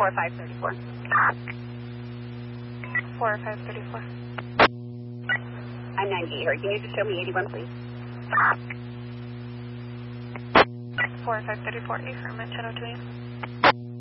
4534. 4534. I'm 98 here. Can you just show me 81, please? 4534, affirmative, channel 2.